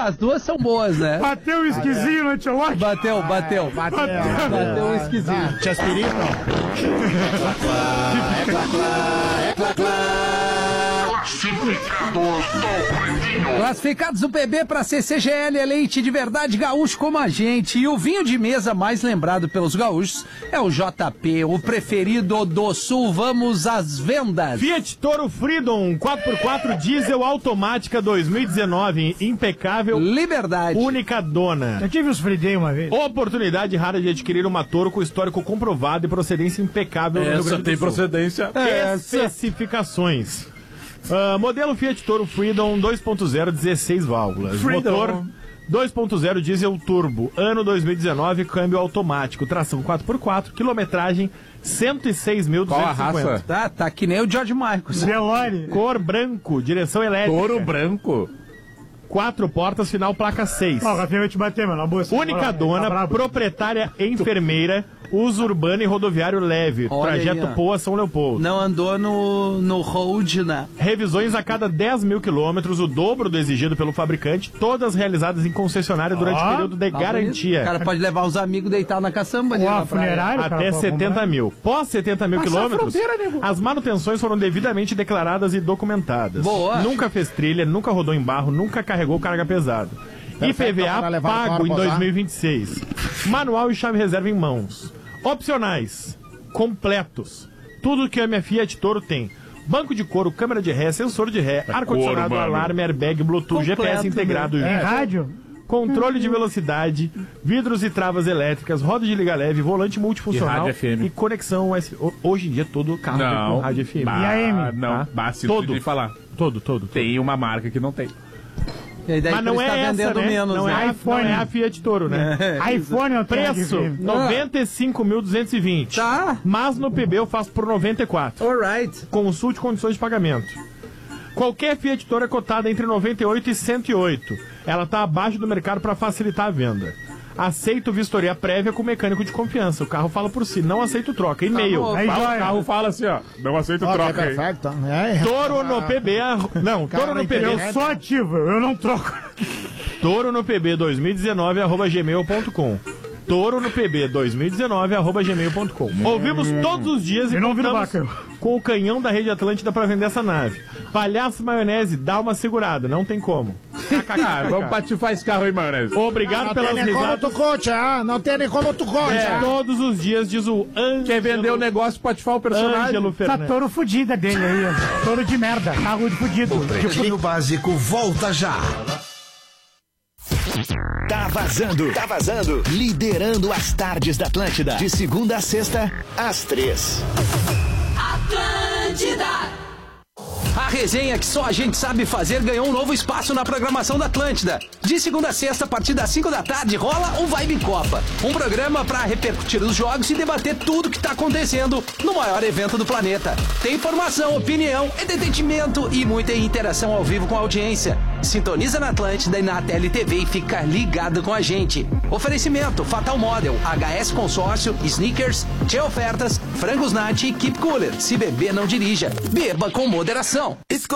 As duas são boas, né? Bateu o esquisinho no antilock? Bateu o esquisinho. Te aspirito? Classificados do PB para CCGL é leite de verdade gaúcho como a gente. E o vinho de mesa mais lembrado pelos gaúchos é o JP, o preferido do Sul. Vamos às vendas. Fiat Toro Freedom 4x4 diesel automática 2019, impecável. Liberdade. Única dona. Eu tive os Friday uma vez. Oportunidade rara de adquirir uma Toro com histórico comprovado e procedência impecável no Rio Grande do Sul. Tem procedência. Especificações. Modelo Fiat Toro Freedom 2.0, 16 válvulas. Freedom. Motor 2.0 diesel turbo. Ano 2019, câmbio automático. Tração 4x4, quilometragem 106.250. Qual a raça? Tá que nem o George Michael. Delore. Cor branco, direção elétrica. Touro branco. 4 portas, final placa 6. Ó, o Rafinha vai te bater, mano. Na boa. Única dona, tá proprietária enfermeira, uso urbano e rodoviário leve. Olha Trajeto aí, ó. Poa São Leopoldo. Não andou no road, né? Revisões a cada 10 mil quilômetros, o dobro do exigido pelo fabricante, todas realizadas em concessionária durante o período de garantia. O cara pode levar os amigos deitar na caçamba ali Ó, na praia. funerário, Até 70 mil. Pós 70 mil quilômetros, as manutenções foram devidamente declaradas e documentadas. Boa. Nunca fez trilha, nunca rodou em barro, nunca carregou carga pesada. Perfeito, IPVA para levar o pago carro em pra usar. 2026. Manual e chave reserva em mãos. Opcionais. Completos. Tudo que a minha Fiat Toro tem. Banco de couro, câmera de ré, sensor de ré, ar-condicionado, couro, mano. alarme, airbag, Bluetooth, Completo, GPS integrado. Em rádio? Controle de velocidade, vidros e travas elétricas, roda de liga leve, volante multifuncional E rádio FM. e conexão USB. Hoje em dia todo carro tem com rádio FM. E a M? Não, basta Todo. de falar. Todo. Tem uma marca que não tem. E daí Mas não por isso é tá essa, vendendo né? menos, não, né? não é a Fiat Toro, né? iPhone eu tenho Preço, aqui. 95.220. Tá. Mas no PB eu faço por 94. Alright. Consulte condições de pagamento. Qualquer Fiat Toro é cotada entre 98 e 108. Ela está abaixo do mercado para facilitar a venda. Aceito vistoria prévia com mecânico de confiança. O carro fala por si. Não aceito troca. E-mail. bom. Aí, O joia. carro fala assim, ó. Não aceito Ok, troca aí. perfeito. Toro no PB. Não, Cara, Toro no na PB. internet. Eu sou ativo, eu não troco. Toro no PB 2019 @gmail.com. Toro no PB 2019 @gmail.com. Ouvimos todos os dias e Eu não vi no contamos Baca. com o canhão da Rede Atlântida para vender essa nave. Palhaço Maionese, dá uma segurada, não tem como. Ah, vamos patifar esse carro aí, maionese. Obrigado Não pelas tem nem como risadas. tu conte, ah? Não tem nem como tu conte, ah? Todos os dias, diz o Ângelo. Quer vender o negócio, patifar o personagem? Ângelo Essa Fernandes. touro fudida dele aí, ó. Touro de merda, carro de fudido. Pretinho Básico volta já. Tá vazando. Liderando as tardes da Atlântida. De segunda a sexta, às 3. Atlântida. A resenha que só a gente sabe fazer ganhou um novo espaço na programação da Atlântida. De segunda a sexta, a partir das 5 da tarde, rola o Vibe Copa. Um programa para repercutir os jogos e debater tudo que tá acontecendo no maior evento do planeta. Tem informação, opinião, entretenimento e muita interação ao vivo com a audiência. Sintoniza na Atlântida e na TLTV e fica ligado com a gente. Oferecimento Fatal Model, HS Consórcio, Sneakers, Tchê Ofertas, Frangos Nat e Keep Cooler. Se beber, não dirija. Beba com moderação.